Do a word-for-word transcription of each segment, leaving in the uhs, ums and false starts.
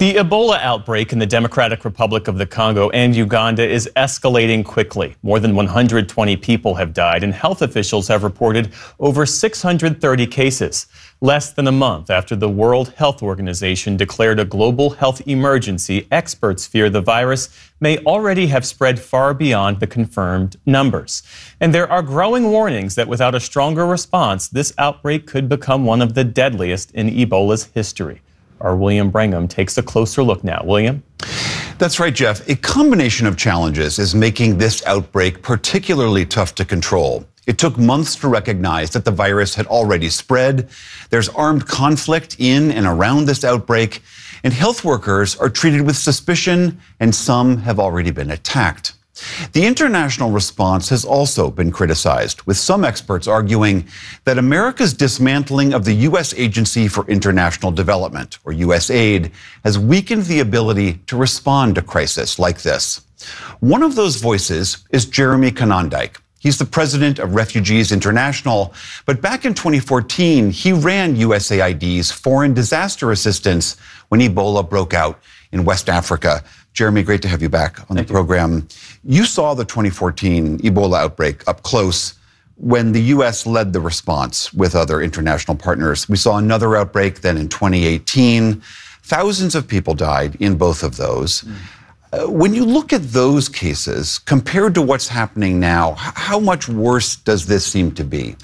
The Ebola outbreak in the Democratic Republic of the Congo and Uganda is escalating quickly. More than one hundred twenty people have died, and health officials have reported over six hundred thirty cases. Less than a month after the World Health Organization declared a global health emergency, experts fear the virus may already have spread far beyond the confirmed numbers. And there are growing warnings that without a stronger response, this outbreak could become one of the deadliest in Ebola's history. Our William Brangham takes a closer look now. William? That's right, Jeff. A combination of challenges is making this outbreak particularly tough to control. It took months to recognize that the virus had already spread. There's armed conflict in and around this outbreak, and health workers are treated with suspicion, and some have already been attacked. The international response has also been criticized, with some experts arguing that America's dismantling of the U S Agency for International Development, or U S A I D, has weakened the ability to respond to crisis like this. One of those voices is Jeremy Konyndyk. He's the president of Refugees International, but back in twenty fourteen, he ran U S A I D's Foreign Disaster Assistance when Ebola broke out in West Africa. Jeremy, great to have you back on Thank the program. You. you saw the twenty fourteen Ebola outbreak up close when the U S led the response with other international partners. We saw another outbreak then in twenty eighteen. Thousands of people died in both of those. Mm. Uh, when you look at those cases, compared to what's happening now, how much worse does this seem to be?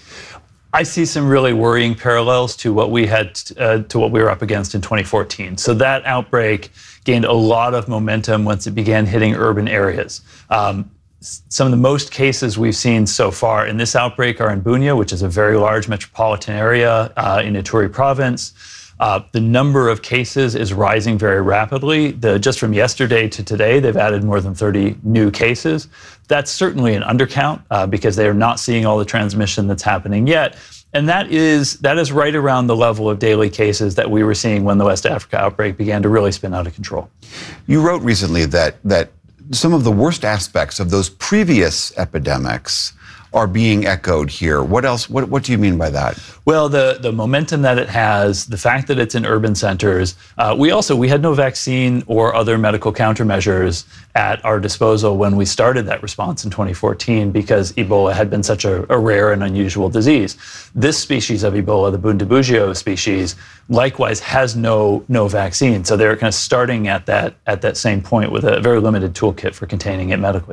I see some really worrying parallels to what we had uh, to what we were up against in twenty fourteen. So that outbreak gained a lot of momentum once it began hitting urban areas. Um, some of the most cases we've seen so far in this outbreak are in Bunia, which is a very large metropolitan area uh, in Ituri province. Uh, the number of cases is rising very rapidly. The, just from yesterday to today, they've added more than thirty new cases. That's certainly an undercount uh, because they are not seeing all the transmission that's happening yet. And that is, that is right around the level of daily cases that we were seeing when the West Africa outbreak began to really spin out of control. You wrote recently that, that some of the worst aspects of those previous epidemics are being echoed here. What else? What, what do you mean by that? Well, the, the momentum that it has, the fact that it's in urban centers. Uh, we also, we had no vaccine or other medical countermeasures at our disposal when we started that response in twenty fourteen because Ebola had been such a, a rare and unusual disease. This species of Ebola, the Bundibugyo species, likewise has no, no vaccine. So they're kind of starting at that, at that same point with a very limited toolkit for containing it medically.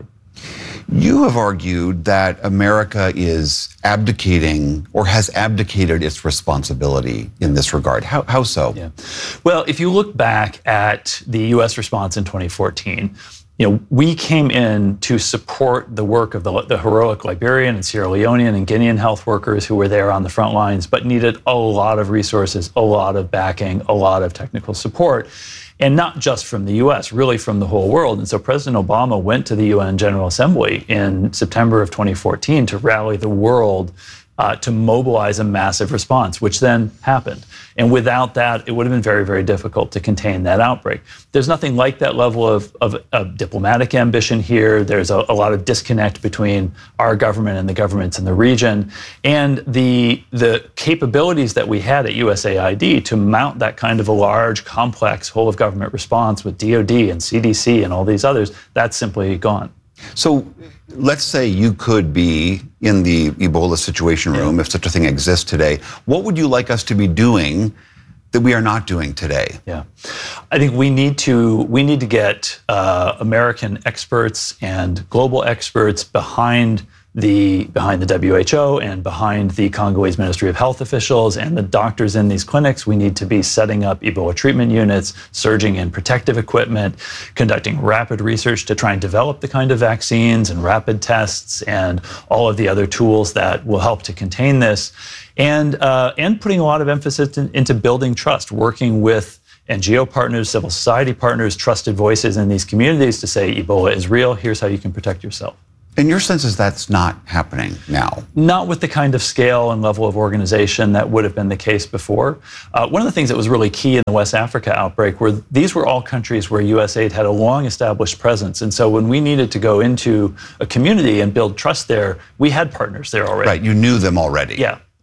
You have argued that America is abdicating or has abdicated its responsibility in this regard. How, how so? Yeah. Well, if you look back at the U S response in twenty fourteen, you know, we came in to support the work of the, the heroic Liberian and Sierra Leonean and Guinean health workers who were there on the front lines, but needed a lot of resources, a lot of backing, a lot of technical support. And not just from the U S, really from the whole world. And so President Obama went to the U N General Assembly in September of twenty fourteen to rally the world uh, to mobilize a massive response, which then happened. And without that, it would have been very, very difficult to contain that outbreak. There's nothing like that level of, of, of diplomatic ambition here. There's a, a lot of disconnect between our government and the governments in the region. And the, the capabilities that we had at U S A I D to mount that kind of a large, complex whole of government response with D O D and C D C and all these others, that's simply gone. So let's say you could be in the Ebola Situation Room, yeah. if such a thing exists today. What would you like us to be doing that we are not doing today? Yeah, I think we need to we need to get uh, American experts and global experts behind the behind the W H O and behind the Congolese Ministry of Health officials and the doctors in these clinics. We need to be setting up Ebola treatment units, surging in protective equipment, conducting rapid research to try and develop the kind of vaccines and rapid tests and all of the other tools that will help to contain this, and uh, and putting a lot of emphasis in, into building trust, working with N G O partners, civil society partners, trusted voices in these communities to say Ebola is real, here's how you can protect yourself. And your sense is that's not happening now? Not with the kind of scale and level of organization that would have been the case before. Uh, one of the things that was really key in the West Africa outbreak were these were all countries where U S A I D had a long established presence. And so when we needed to go into a community and build trust there, we had partners there already. Right, you knew them already. Yeah.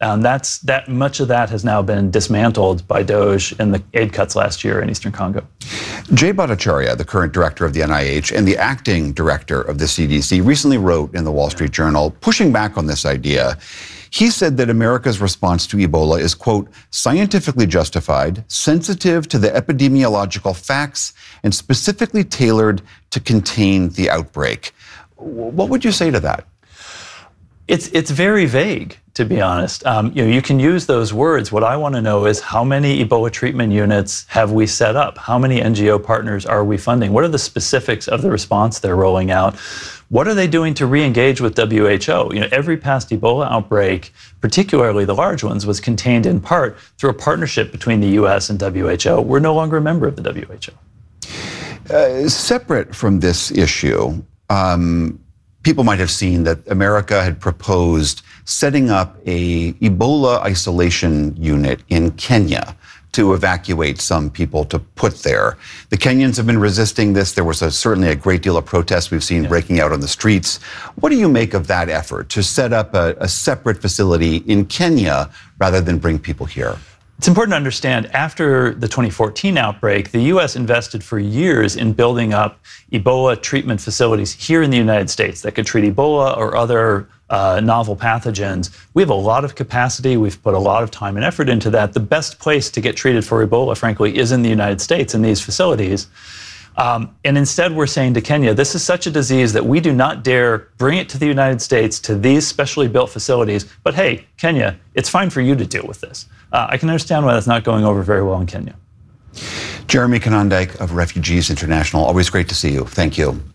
Um, that's that much of that has now been dismantled by DOGE and the aid cuts last year in Eastern Congo. Jay Bhattacharya, the current director of the N I H and the acting director of the C D C, recently wrote in the Wall Street Journal, pushing back on this idea. He said that America's response to Ebola is, quote, scientifically justified, sensitive to the epidemiological facts, and specifically tailored to contain the outbreak. What would you say to that? It's it's very vague, to be honest. Um, you know, you can use those words. What I want to know is how many Ebola treatment units have we set up? How many N G O partners are we funding? What are the specifics of the response they're rolling out? What are they doing to re-engage with W H O? You know, every past Ebola outbreak, particularly the large ones, was contained in part through a partnership between the U S and W H O. We're no longer a member of the W H O. Uh, separate from this issue, um, people might have seen that America had proposed setting up a Ebola isolation unit in Kenya to evacuate some people to put there. The Kenyans have been resisting this. There was a, certainly a great deal of protest we've seen yeah. breaking out on the streets. What do you make of that effort to set up a, a separate facility in Kenya rather than bring people here? It's important to understand, after the twenty fourteen outbreak, the U S invested for years in building up Ebola treatment facilities here in the United States that could treat Ebola or other uh, novel pathogens. We have a lot of capacity. We've put a lot of time and effort into that. The best place to get treated for Ebola, frankly, is in the United States in these facilities. Um, and instead, we're saying to Kenya, this is such a disease that we do not dare bring it to the United States, to these specially built facilities. But hey, Kenya, it's fine for you to deal with this. Uh, I can understand why that's not going over very well in Kenya. Jeremy Konyndyk of Refugees International, always great to see you. Thank you.